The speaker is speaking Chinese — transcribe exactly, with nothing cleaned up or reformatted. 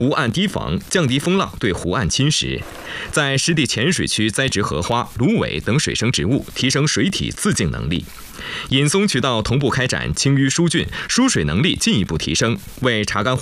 湖岸堤防，降低风浪对湖岸侵蚀。在湿地浅水区栽植荷花、芦苇等水生植物，提升水体自净能力。引松渠道同步开展清淤疏浚，疏水能力进一步提升，为查干湖